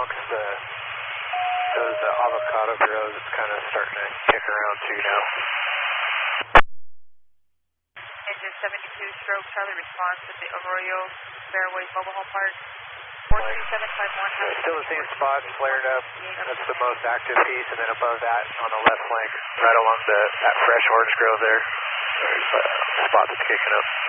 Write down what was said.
amongst those avocado groves, it's kind of starting to kick around too now. Engine 72 stroke Charlie response to the Arroyo Fairways Mobile Home Park. 43751. Still the same spot, flared up. That's the most active piece, and then above that on the left flank, right along that fresh orange grove there, there's a spot that's kicking up.